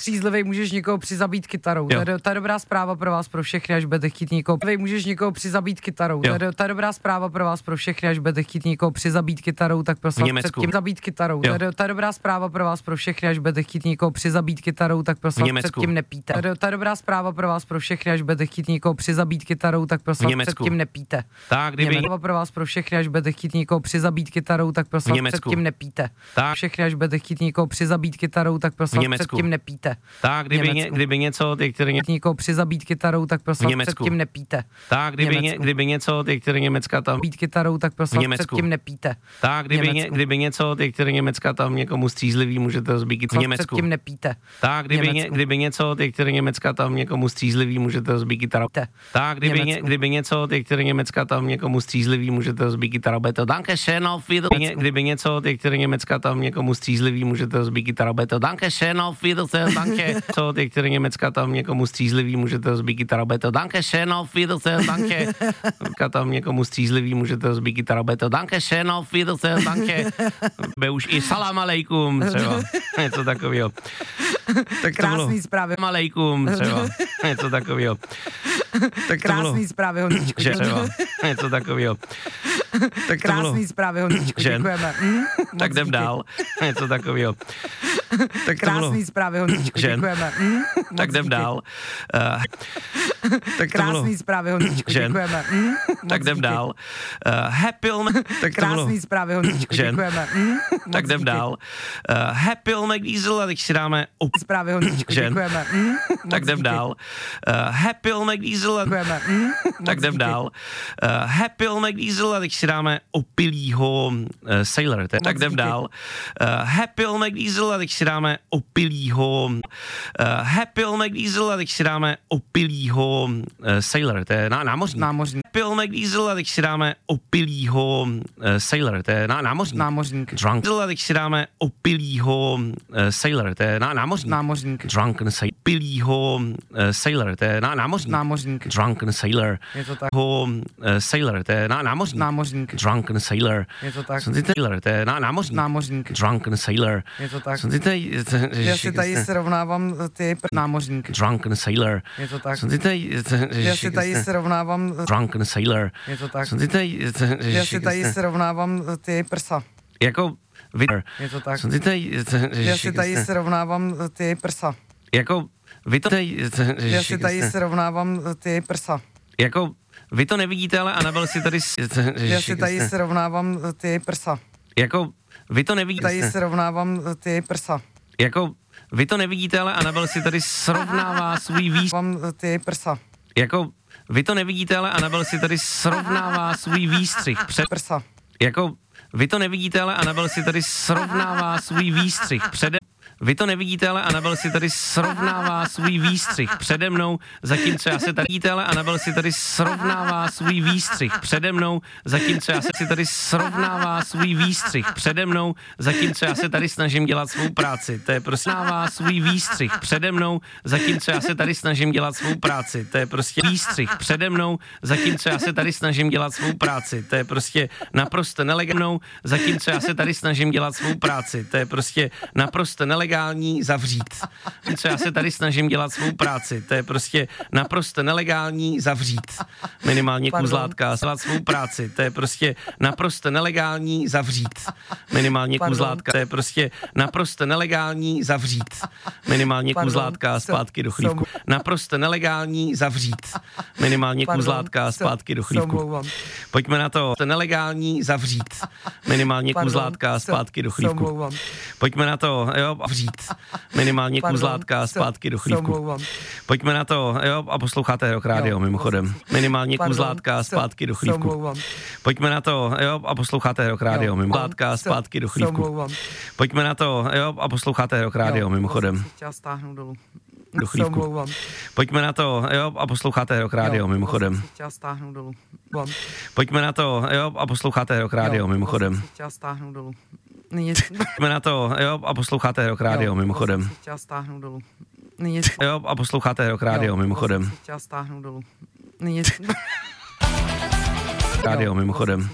střízlivý, můžeš někoho přizabít kytarou. To je dobrá zpráva pro vás, pro všechny, až budete chtít někoho. Můžeš někoho přizabít kytarou. To je dobrá zpráva pro vás, pro všechny, až budete chtít někoho přizabít kytarou, tak prosím před tím zabít kytarou. To je dobrá zpráva pro vás, pro všechny, až budete chtít někoho přizabít kytarou, tak prosím před tím nepíte. To je dobrá zpráva pro vás, pro všechny, až budete chtít někoho přizabít kytarou, tak prosím před tím nepíte. Tak, kdyby pro vás, pro všechny, až budete chtít někoho přizabít kytarou, tak prosím před tím nepíte. Tak. Všechny, až budete chtít někoho přizabít kytarou, tak prosím před tím nepíte. Tak, kdyby něco, ty, který někoho přizabít kytarou, tak prosím před tím nepíte. Tak, kdyby něco, ty, který Německa tam být kytarou, tak prosím před tím nepíte. Tak, kdyby něco, ty, který Německa tam někomu střízlivý, můžete rozbít v Německu. Před tím nepíte. Tak, kdyby něco, ty, který Německa tam někomu střízlivý, můžete rozbít kytaru. Tak, kdyby něco, ty, který Německa tam někomu střízlivý, můžete rozbít kytaru. Beto, danke schön auf Wiedersehen. Kdyby něco, ty, který Německa tam někomu střízlivý, můžete rozbít kytaru. Beto, danke schön auf Wiedersehen. Danke. Co, ty, který Německa tam někomu střízlivý, můžete rozbít kytaru. Beto, danke schön auf Wiedersehen. Danke. Tam někomu střízlivý, můžete rozbít kytaru. Beto, danke schön auf Wiedersehen. Danke. Be už i salam alejkum třeba. Něco takového. Tak krásný zprávy. Alejkum třeba. Něco takového. Tak krásný zprávy, Honzičku. Třeba. Něco takového. Tak krásný zprávy, Honzičku. Děkujeme. Tak jdem dál. Něco takového. Tak krásný zprávy, Honzičku. Děkujeme. Tak jdem dál. Tak krásný zprávy, Honzičku. Děkujeme. Tak jdem dál. Happy. Tak krásný zprávy, Honzičku. Děkujeme. Tak jdem dál. Happy McDiesel, a teď si dáme zprávy, Honzičku. Děkujeme. Tak jdem dál. Happy McDiesel. Děkujeme. Tak jdem dál. Happy McDiesel, a teď si dáme opilýho Sailor. Tak jdem dál. Happy McDiesel, a teď si dáme opilýho Happy McDiesel, a teď si dáme opilýho Sailor. To je námořník. Happy McDiesel, a teď si dáme opilýho Sailor. To je námořník. Drunk. A teď si dáme opilýho Sailor. To je námořník. Drunken Sailor. Opilýho Sailor. To je námořník. Drunken Sailor. Je to tak. Sailor. To je námořník. Drunken Sailor. Je to tak. Sailor. To je námořník. Drunken Sailor. Je to tak. Já si tady srovnávám ty námořník. Drunken Sailor. Je to tak. Já si tady srovnávám Drunken Sailor. Je to tak. Já si tady srovnávám ty prsa. Jako je to tak. Já si tady srovnávám ty prsa. Jako vy to já si tady srovnávám ty prsa. Jako vy to nevidíte, ale Anabel si tady já si tady srovnávám ty prsa. Jako vy to nevidíte. Tady srovnávám ty prsa. Jako vy to nevidíte, ale Anabel si tady srovnává svůj ty prsa. Jako vy to nevidíte, ale Anabel si tady srovnává svůj výstřih před prsa. Jako vy to nevidíte, ale Anabel si tady srovnává svůj výstřih přede. Vy to nevidíte, ale Anabel si tady srovnává svůj výstřih přede mnou, zatímco já se tady vidíte, ale Anabel si tady srovnává svůj výstřih přede mnou, zatímco já se si tady srovnává svůj výstřih přede mnou, zatímco já se tady snažím dělat svou práci. To je prostě svůj výstřih přede mnou, zatímco já se tady snažím dělat svou práci. To je prostě výstřih přede mnou, zatímco já se tady snažím dělat svou práci. To je prostě naprosto nelegálnou, zatímco já se tady snažím dělat svou práci. To je prostě naprosto nelegální zavřít. Co já se tady snažím dělat svou práci, to je prostě naprosto nelegální zavřít. Minimálně kuzlátka, dělat svou práci, to je prostě naprosto nelegální zavřít. Minimálně kuzlátka, to je prostě naprosto nelegální zavřít. Minimálně kuzlátka zpátky do chlívku. Naprosto nelegální zavřít. Minimálně kuzlátka zpátky do chlívku. Pojďme na to. Nelegální zavřít. Minimálně kuzlátka zpátky do chlívku. Pojďme na to, jo, vřít. Minimálně kuzlátka zpátky do chlívku. Pojďme na to, jo, a posloucháte Rock Radio mimochodem. Minimálně kuzlátka zpátky do chlívku. Pojďme na to, jo, a posloucháte Rock Radio mimochodem. Zpátky do chlívku. Pojďme na to, jo, a posloucháte Rock Radio mimochodem. Do chlívku. Pojďme na to, jo, a posloucháte Rock Radio mimochodem. Pojďme na to, jo, a posloucháte Rock Radio mimochodem. Pojďme na to, jo, a posloucháte Rock Radio mimochodem. Jo, a posloucháte Rock Radio mimochodem. Radio mimochodem.